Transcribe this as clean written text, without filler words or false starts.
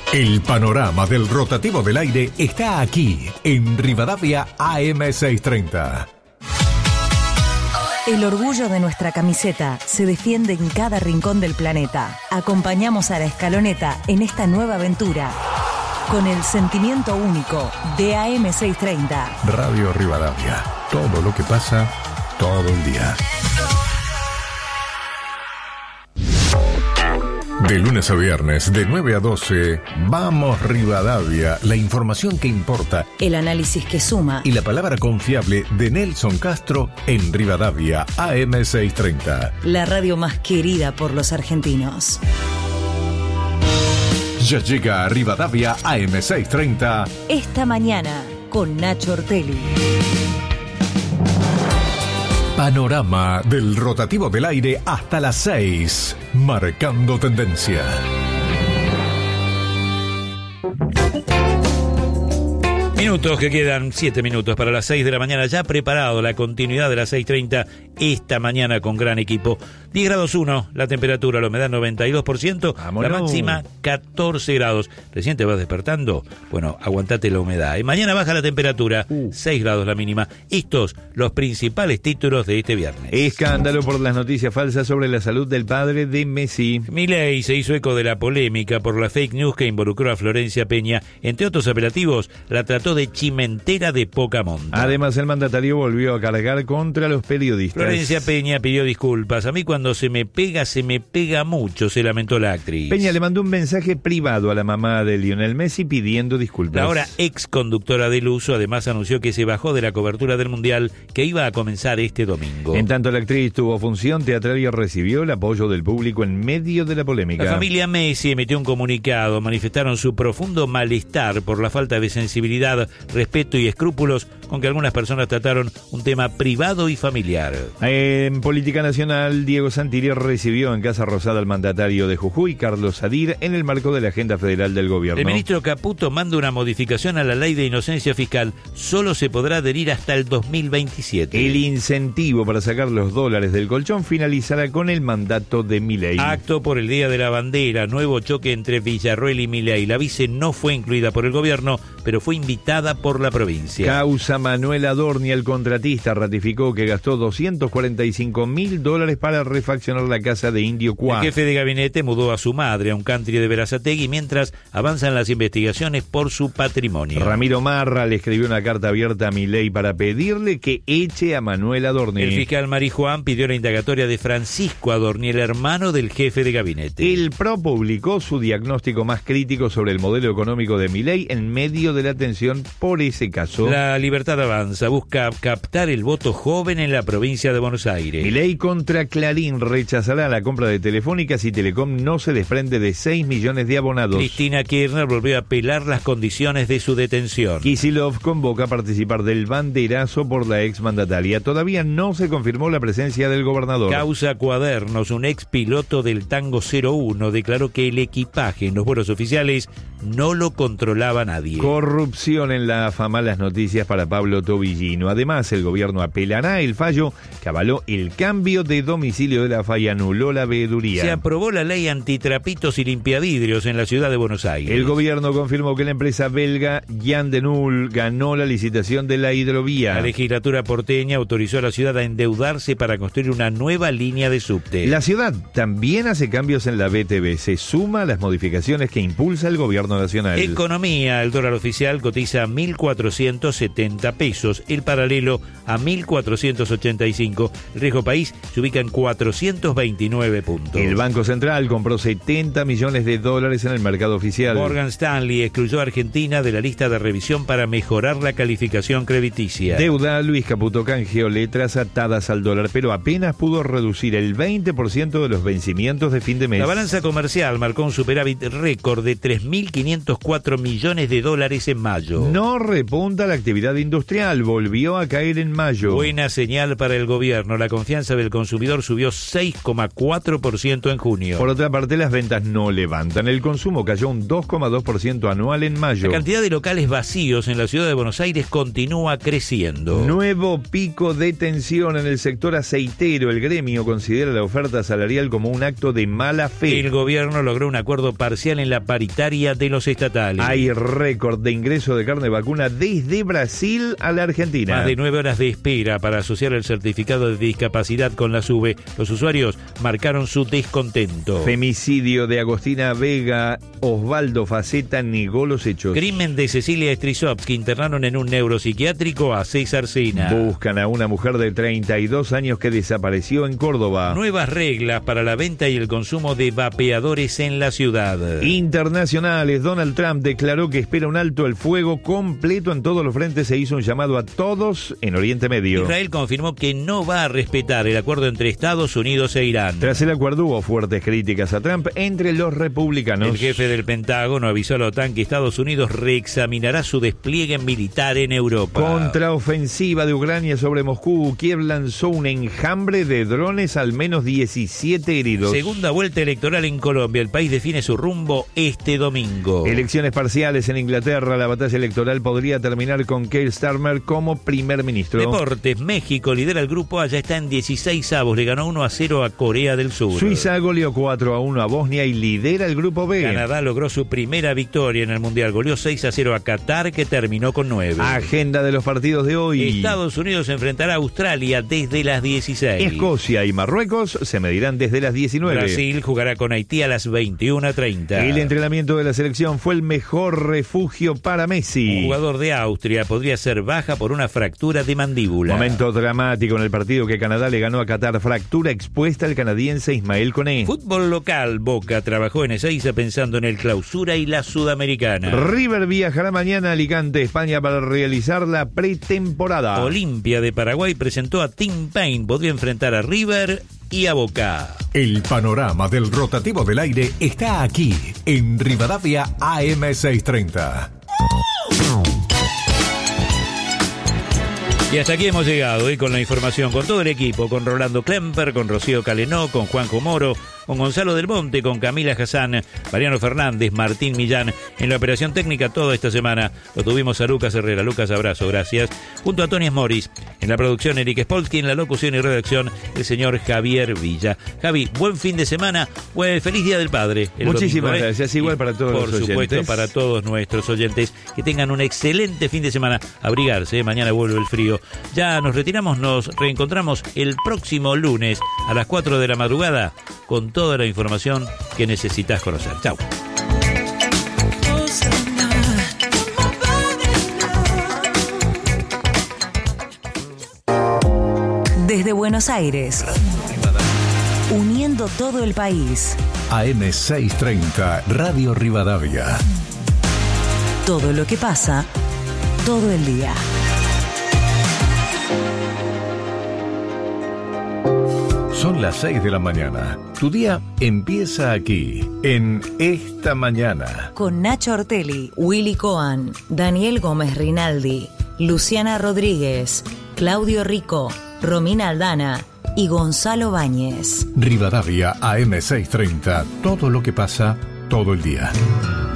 El panorama del rotativo del aire está aquí, en Rivadavia AM630. El orgullo de nuestra camiseta se defiende en cada rincón del planeta. Acompañamos a la escaloneta en esta nueva aventura con el sentimiento único de AM630. Radio Rivadavia, todo lo que pasa, todo el día. De lunes a viernes, de 9 a 12, vamos Rivadavia, la información que importa, el análisis que suma y la palabra confiable de Nelson Castro en Rivadavia AM630. La radio más querida por los argentinos. Ya llega a Rivadavia AM630. Esta mañana, con Nacho Ortelli. Panorama del rotativo del aire hasta las 6, marcando tendencia. Minutos que quedan, 7 minutos para las 6 de la mañana, ya preparado la continuidad de las 6:30 esta mañana con gran equipo. 10 grados 1, la temperatura, la humedad 92%, vámonos. La máxima 14 grados. Recién te vas despertando, bueno, aguantate la humedad. Y mañana baja la temperatura, 6 grados la mínima. Estos, los principales títulos de este viernes. Escándalo por las noticias falsas sobre la salud del padre de Messi. Milei se hizo eco de la polémica por la fake news que involucró a Florencia Peña. Entre otros apelativos, la trató de chimentera de poca monta. Además, el mandatario volvió a cargar contra los periodistas. Florencia Peña pidió disculpas. A mí cuando se me pega mucho, se lamentó la actriz. Peña le mandó un mensaje privado a la mamá de Lionel Messi pidiendo disculpas. La ahora ex conductora de Luso además anunció que se bajó de la cobertura del Mundial que iba a comenzar este domingo. En tanto, la actriz tuvo función teatral y recibió el apoyo del público en medio de la polémica. La familia Messi emitió un comunicado, manifestaron su profundo malestar por la falta de sensibilidad, respeto y escrúpulos con que algunas personas trataron un tema privado y familiar. En política nacional, Diego Santilli recibió en Casa Rosada al mandatario de Jujuy, Carlos Sadir, en el marco de la agenda federal del gobierno. El ministro Caputo manda una modificación a la ley de inocencia fiscal. Solo se podrá adherir hasta el 2027. El incentivo para sacar los dólares del colchón finalizará con el mandato de Milei. Acto por el Día de la Bandera, nuevo choque entre Villarroel y Milei. La vice no fue incluida por el gobierno, pero fue invitada por la provincia. Causa Manuel Adorni, el contratista, ratificó que gastó $245.000 para refaccionar la casa de Indio Cuá. El jefe de gabinete mudó a su madre a un country de Berazategui mientras avanzan las investigaciones por su patrimonio. Ramiro Marra le escribió una carta abierta a Milei para pedirle que eche a Manuel Adorni. El fiscal Marijuán pidió la indagatoria de Francisco Adorni, el hermano del jefe de gabinete. El PRO publicó su diagnóstico más crítico sobre el modelo económico de Milei en medio de la tensión por ese caso. La Libertad Avanza busca captar el voto joven en la provincia de Buenos Aires. Milei contra Clarín rechazará la compra de Telefónica si Telecom no se desprende de 6 millones de abonados. Cristina Kirchner volvió a apelar las condiciones de su detención. Kicillof convoca a participar del banderazo por la exmandataria. Todavía no se confirmó la presencia del gobernador. Causa Cuadernos, un ex piloto del Tango 01, declaró que el equipaje en los vuelos oficiales no lo controlaba nadie. Corrupción en la AFA, malas noticias para Pablo Tobillino. Además, el gobierno apelará el fallo que avaló el cambio de domicilio de la AFA y anuló la veeduría. Se aprobó la ley antitrapitos y limpiavidrios en la ciudad de Buenos Aires. El gobierno confirmó que la empresa belga Jan de Null ganó la licitación de la hidrovía. La legislatura porteña autorizó a la ciudad a endeudarse para construir una nueva línea de subte. La ciudad también hace cambios en la BTV. Se suma a las modificaciones que impulsa el gobierno nacional. Economía, el dólar oficial cotiza a 1.470 pesos, el paralelo a 1.485. El riesgo país se ubica en 429 puntos. El Banco Central compró $70 millones en el mercado oficial. Morgan Stanley excluyó a Argentina de la lista de revisión para mejorar la calificación crediticia. Deuda, Luis Caputo canjeó letras atadas al dólar, pero apenas pudo reducir el 20% de los vencimientos de fin de mes. La balanza comercial marcó un superávit récord de $3.504 millones en mayo. No repunta la actividad industrial industrial volvió a caer en mayo. Buena señal para el gobierno. La confianza del consumidor subió 6,4% en junio. Por otra parte, las ventas no levantan. El consumo cayó un 2,2% anual en mayo. La cantidad de locales vacíos en la ciudad de Buenos Aires continúa creciendo. Nuevo pico de tensión en el sector aceitero. El gremio considera la oferta salarial como un acto de mala fe. El gobierno logró un acuerdo parcial en la paritaria de los estatales. Hay récord de ingreso de carne vacuna desde Brasil a la Argentina. Más de 9 horas de espera para asociar el certificado de discapacidad con la SUBE. Los usuarios marcaron su descontento. Femicidio de Agostina Vega. Osvaldo Faceta negó los hechos. Crimen de Cecilia Strisovsky. Internaron en un neuropsiquiátrico a César Sena. Buscan a una mujer de 32 años que desapareció en Córdoba. Nuevas reglas para la venta y el consumo de vapeadores en la ciudad. Internacionales. Donald Trump declaró que espera un alto el fuego completo en todos los frentes. Se hizo un llamado a todos en Oriente Medio. Israel confirmó que no va a respetar el acuerdo entre Estados Unidos e Irán. Tras el acuerdo hubo fuertes críticas a Trump entre los republicanos. El jefe del Pentágono avisó a la OTAN que Estados Unidos reexaminará su despliegue militar en Europa. Contraofensiva de Ucrania sobre Moscú. Kiev lanzó un enjambre de drones, al menos 17 heridos. Segunda vuelta electoral en Colombia. El país define su rumbo este domingo. Elecciones parciales en Inglaterra. La batalla electoral podría terminar con Keir Starmer como primer ministro. Deportes. México lidera el grupo A, ya está en 16avos. Le ganó 1-0 a Corea del Sur. Suiza goleó 4-1 a Bosnia y lidera el grupo B. Canadá logró su primera victoria en el Mundial. Goleó 6-0 a Qatar, que terminó con 9. Agenda de los partidos de hoy. Estados Unidos enfrentará a Australia desde las 16. Escocia y Marruecos se medirán desde las 19. Brasil jugará con Haití a las 21:30. El entrenamiento de la selección fue el mejor refugio para Messi. Un jugador de Austria podría ser baja por una fractura de mandíbula. Momento dramático en el partido que Canadá le ganó a Qatar. Fractura expuesta al canadiense Ismael Koné. Fútbol local. Boca trabajó en Ezeiza pensando en el Clausura y la Sudamericana. River viajará mañana a Alicante, España, para realizar la pretemporada. Olimpia de Paraguay presentó a Team Paine. Podría enfrentar a River y a Boca. El panorama del rotativo del aire está aquí, en Rivadavia AM630. Y hasta aquí hemos llegado con la información, con todo el equipo, con Rolando Klemper, con Rocío Calenó, con Juanjo Moro, con Gonzalo Del Monte, con Camila Hassan, Mariano Fernández, Martín Millán. En la operación técnica toda esta semana lo tuvimos a Lucas Herrera. Lucas, abrazo, gracias. Junto a Tony Morris, en la producción Eric Spolsky, en la locución y redacción el señor Javier Villa. Javi, buen fin de semana, feliz Día del Padre. Muchísimas gracias, igual para todos los oyentes. Por supuesto, para todos nuestros oyentes, que tengan un excelente fin de semana. Abrigarse, mañana vuelve el frío. Ya nos retiramos, nos reencontramos el próximo lunes a las 4 de la madrugada con toda la información que necesitas conocer. Chau. Desde Buenos Aires, uniendo todo el país. AM630, Radio Rivadavia. Todo lo que pasa, todo el día. Son las 6 de la mañana. Tu día empieza aquí, en Esta Mañana. Con Nacho Ortelli, Willy Coan, Daniel Gómez Rinaldi, Luciana Rodríguez, Claudio Rico, Romina Aldana y Gonzalo Báñez. Rivadavia AM630. Todo lo que pasa, todo el día.